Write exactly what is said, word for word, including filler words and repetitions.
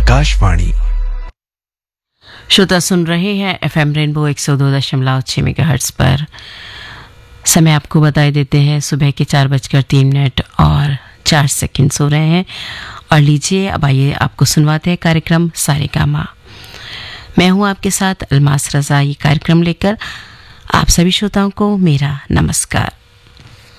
आकाशवाणी। श्रोता सुन रहे हैं एफएम रेनबो एक सौ दो दशमलव छह मेगाहर्ट्ज पर। समय आपको बताए देते हैं सुबह के चार बजकर तीन मिनट और चार सेकंड हो रहे हैं। और लीजिए अब आइए आपको सुनवाते हैं कार्यक्रम सारेगामा। मैं हूं आपके साथ अलमास रजा। ये कार्यक्रम लेकर आप सभी श्रोताओं को मेरा नमस्कार।